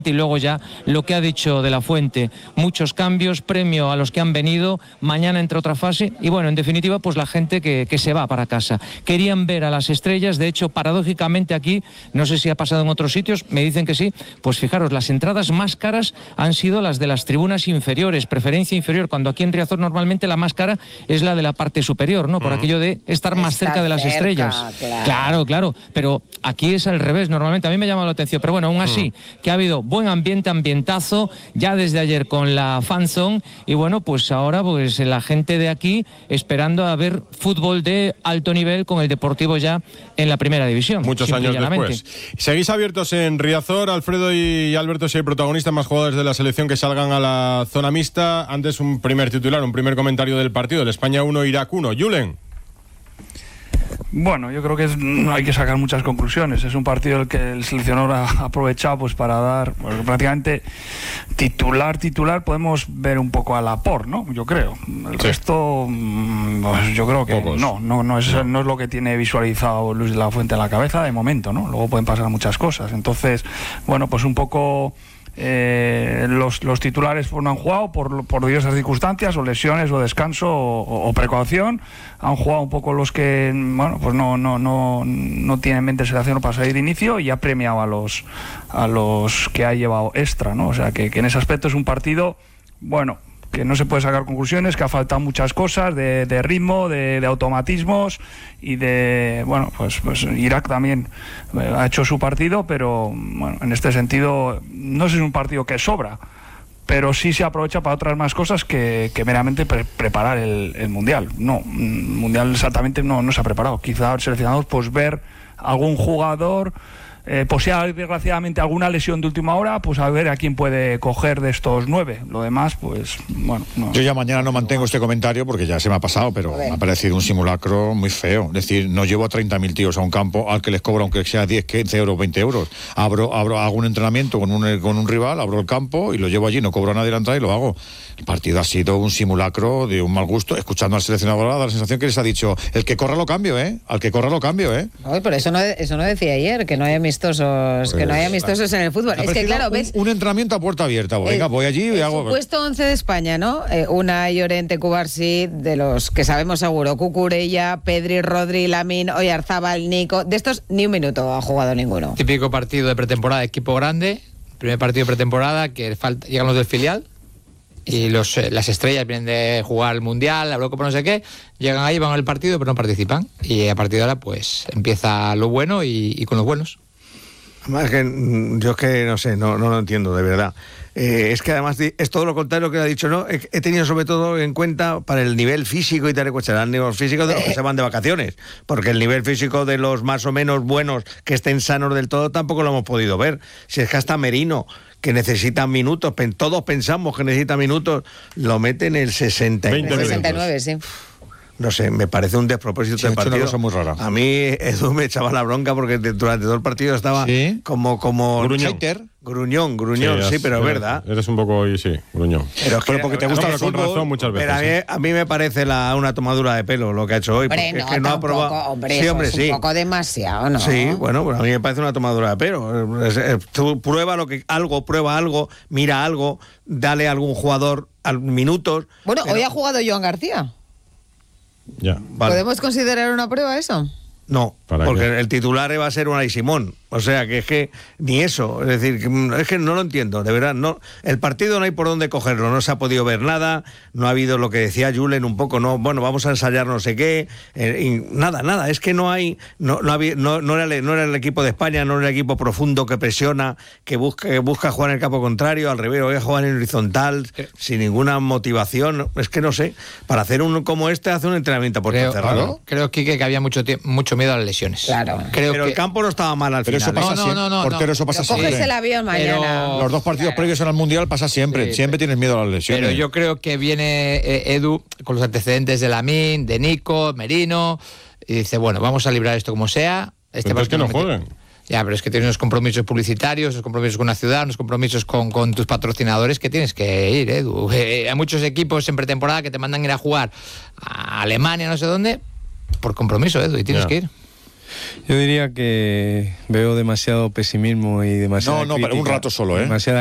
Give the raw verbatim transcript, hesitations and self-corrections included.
Y luego ya lo que ha dicho De la Fuente, muchos cambios, premio a los que han venido, mañana entra otra fase y bueno, en definitiva pues la gente que, que se va para casa. Querían ver a las estrellas, de hecho paradójicamente aquí, no sé si ha pasado en otros sitios, me dicen que sí, pues fijaros, las entradas más caras han sido las de las tribunas inferiores, preferencia inferior, cuando aquí en Riazor normalmente la más cara es la de la parte superior, ¿no? Por uh-huh. aquello de estar más Está cerca de las cerca, estrellas. Claro. claro, claro, pero aquí es al revés, normalmente a mí me llama la atención, pero bueno, aún así, uh-huh. que ha habido buen ambiente, ambientazo, ya desde ayer con la fanzone y bueno, pues ahora pues la gente de aquí esperando a ver fútbol de alto nivel con el Deportivo ya en la primera división. Muchos años después. Seguís abiertos en Riazor, Alfredo y Alberto, si hay protagonistas, más jugadores de la selección que salgan a la zona mixta. Antes un primer titular, un primer comentario del partido, el España uno, Irak uno. Julen. Bueno, yo creo que es, no hay que sacar muchas conclusiones. Es un partido el que el seleccionador ha aprovechado pues para dar, bueno, prácticamente titular, titular, podemos ver un poco a Laporte, ¿no? Yo creo. El sí. resto, pues yo creo que Pocos. no, no, no es, no es lo que tiene visualizado Luis de la Fuente en la cabeza de momento, ¿no? Luego pueden pasar muchas cosas. Entonces, bueno, pues un poco... Eh, los, los titulares pues, no han jugado por, por diversas circunstancias, o lesiones, o descanso, o, o precaución. Han jugado un poco los que, bueno, pues no, no, no, no tienen mente selección para salir de inicio, y ha premiado a los a los que ha llevado extra, ¿no? O sea que, que en ese aspecto es un partido, bueno, que no se puede sacar conclusiones, que ha faltado muchas cosas de, de ritmo, de, de automatismos y de, bueno, pues, pues Irak también ha hecho su partido, pero bueno, en este sentido no es un partido que sobra, pero sí se aprovecha para otras más cosas que, que meramente pre- preparar el, el Mundial. No, el Mundial exactamente no, no se ha preparado. Quizá el seleccionador pues ver algún jugador... Eh, pues si hay desgraciadamente alguna lesión de última hora, pues a ver a quién puede coger de estos nueve. Lo demás, pues bueno. No. Yo ya mañana no mantengo este comentario porque ya se me ha pasado, pero me ha parecido un simulacro muy feo. Es decir, no llevo a treinta mil tíos a un campo al que les cobro, aunque sea diez, quince euros, veinte euros. Abro, abro, hago un entrenamiento con un, con un rival, abro el campo y lo llevo allí, no cobro a nadie la entrada y lo hago. El partido ha sido un simulacro de un mal gusto. Escuchando al seleccionador, da la sensación que les ha dicho: el que corra lo cambio, ¿eh? Al que corra lo cambio, ¿eh? Ay, pero eso no, eso no decía ayer, que no hay amistosos, pues, que no hay amistosos en el fútbol. Es que claro, un, ves... Un entrenamiento a puerta abierta. Venga, voy allí y el hago... El supuesto once de España, ¿no? Eh, Unai, Llorente, Cubarsí, de los que sabemos seguro, Cucurella, Pedri, Rodri, Lamine, Oyarzábal, Nico. De estos ni un minuto ha jugado ninguno. Típico partido de pretemporada, equipo grande, primer partido de pretemporada, que falta, llegan los del filial, y los, eh, las estrellas vienen de jugar el Mundial, la Eurocopa, no sé qué, llegan ahí, van al partido, pero no participan. Y a partir de ahora, pues, empieza lo bueno y, y con los buenos. Además, es que yo es que no sé, no, no lo entiendo, de verdad. Eh, es que además es todo lo contrario que ha dicho, ¿no? He, he tenido sobre todo en cuenta para el nivel físico y tal y cual, el nivel físico de los que se van de vacaciones, porque el nivel físico de los más o menos buenos que estén sanos del todo tampoco lo hemos podido ver. Si es que hasta Merino, que necesita minutos, todos pensamos que necesita minutos, lo mete en el sesenta y nueve. sesenta y nueve, sí. No sé, me parece un despropósito sí, del partido. Una cosa muy rara. A mí Edu me echaba la bronca porque durante todo el partido estaba ¿sí? como como gruñón, gruñón, gruñón, sí, sí pero es verdad. Eres un poco hoy, sí, gruñón. Pero, es que, pero porque te gusta, con razón muchas veces. Pero a mí, ¿sí? a mí me parece la, una tomadura de pelo lo que ha hecho hoy. Hombre, porque no, es que no tampoco, ha probado. Hombre, sí, hombre, es sí. un poco demasiado, ¿no? Sí, bueno, pues a mí me parece una tomadura de pelo. Es, es, tú prueba lo que algo, prueba algo, mira algo, dale a algún jugador al, minutos. Bueno, pero... hoy ha jugado Joan García. Ya. Vale. ¿Podemos considerar una prueba eso? No, porque qué? El titular va a ser Unai Simón. O sea, que es que ni eso. Es decir, es que no lo entiendo, de verdad. No, el partido no hay por dónde cogerlo. No se ha podido ver nada. No ha habido lo que decía Julen un poco. No, bueno, vamos a ensayar no sé qué. Eh, y nada, nada. Es que no hay. No, no, había, no, no, era el, no era el equipo de España, no era el equipo profundo que presiona, que busca, que busca jugar en el campo contrario. Al revés, voy a jugar en horizontal, ¿Qué? sin ninguna motivación. Es que no sé. Para hacer uno como este, hace un entrenamiento a puerta cerrada. Creo, creo Quique, que había mucho, mucho miedo a las lesiones. Claro. Creo pero que... el campo no estaba mal al pero final. Eso pasa no, siempre. no, no, Portero, no. eso pasa pero siempre. Coges el avión mañana. Pero... Los dos partidos claro. previos al Mundial pasa siempre. Sí, siempre pero... tienes miedo a las lesiones. Pero yo creo que viene eh, Edu con los antecedentes de Lamine, de Nico, Merino, y dice, bueno, vamos a librar esto como sea. Este Entonces que no jueguen. Ya, pero es que tienes unos compromisos publicitarios, unos compromisos con una ciudad, unos compromisos con, con tus patrocinadores que tienes que ir, Edu. Eh, hay muchos equipos en pretemporada que te mandan ir a jugar a Alemania, no sé dónde, por compromiso, Edu, y tienes ya. que ir. Yo diría que veo demasiado pesimismo y demasiado No, no, pero un rato solo, ¿eh? Demasiada